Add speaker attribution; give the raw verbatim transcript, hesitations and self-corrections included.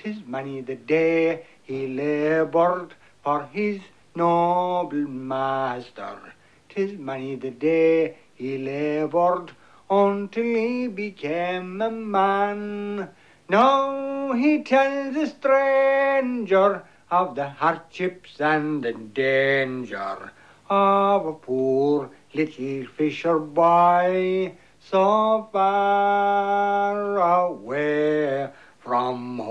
Speaker 1: 'Tis many the day he laboured for his noble master. 'Tis many the day he laboured until he became a man. Now he tells a stranger of the hardships and the danger of a poor little fisher boy so far away from